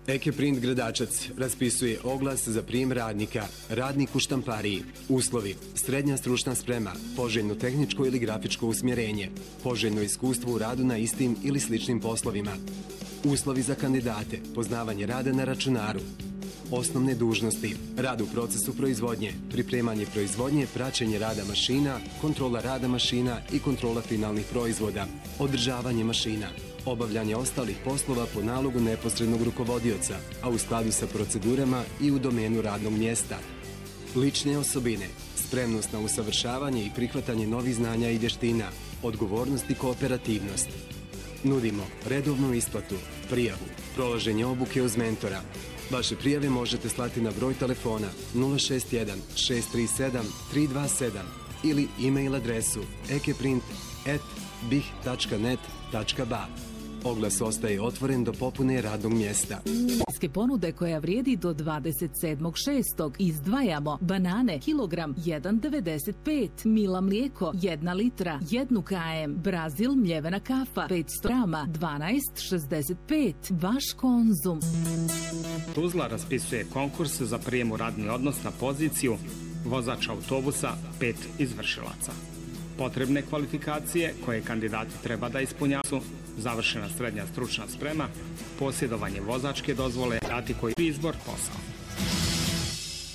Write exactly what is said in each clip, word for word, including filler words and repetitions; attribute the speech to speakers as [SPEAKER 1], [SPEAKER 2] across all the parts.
[SPEAKER 1] Ekeprint Gradačac raspisuje oglas za prijem radnika, radnik u štampariji. Uslovi: srednja stručna sprema, poželjno tehničko ili grafičko usmjerenje, poželjno iskustvo u radu na istim ili sličnim poslovima. Uslovi za kandidate: poznavanje rada na računaru. Osnovne dužnosti: rad u procesu proizvodnje, pripremanje proizvodnje, praćenje rada mašina, kontrola rada mašina i kontrola finalnih proizvoda, održavanje mašina, obavljanje ostalih poslova po nalogu neposrednog rukovodioca, a u skladu sa procedurama i u domenu radnog mjesta. Lične osobine: spremnost na usavršavanje i prihvatanje novih znanja i vještina, odgovornost i kooperativnost. Nudimo redovnu isplatu, prijavu, prolaženje obuke uz mentora. Vaše prijave možete slati na broj telefona nula šest jedan šest tri sedam tri dva sedam ili e-mail adresu ekeprint at bih tačka net tačka ba. Oglas ostaje otvoren do popune radnog mjesta.
[SPEAKER 2] Ponude koja vrijedi do dvadeset sedmog šestog Izdvajamo banane kilogram jedan devedeset pet, Mila mlijeko jedna litra, jednu kajem, Brazil mljevena kafa petsto grama dvanaest šezdeset pet. Vaš Konzum.
[SPEAKER 3] Tuzla raspisuje konkurs za prijem u radni odnos na poziciju vozač autobusa pet izvršilaca. Potrebne kvalifikacije koje kandidati treba da ispunjavaju su završena srednja stručna sprema, posjedovanje vozačke dozvole, dati koji izbor posao.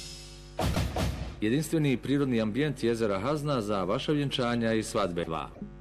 [SPEAKER 4] Jedinstveni prirodni ambijent jezera Hazna za vaša vjenčanja i svadbe. dva.